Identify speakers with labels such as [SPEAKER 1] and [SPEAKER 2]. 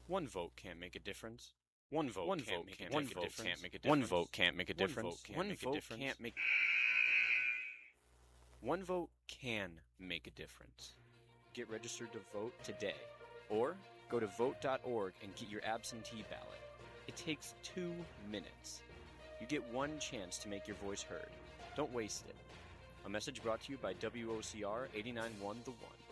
[SPEAKER 1] One vote can't make a difference. One vote
[SPEAKER 2] One
[SPEAKER 1] can't
[SPEAKER 2] vote
[SPEAKER 1] make
[SPEAKER 2] can't
[SPEAKER 1] a
[SPEAKER 2] make a
[SPEAKER 1] difference.
[SPEAKER 2] difference.
[SPEAKER 1] One vote can't make a
[SPEAKER 2] One
[SPEAKER 1] difference.
[SPEAKER 2] vote can't make a difference.
[SPEAKER 1] One vote can't make. One vote can make a difference. Get registered to vote today, or go to vote.org and get your absentee ballot. It takes 2 minutes. You get one chance to make your voice heard. Don't waste it. A message brought to you by WOCR 89.1 The One.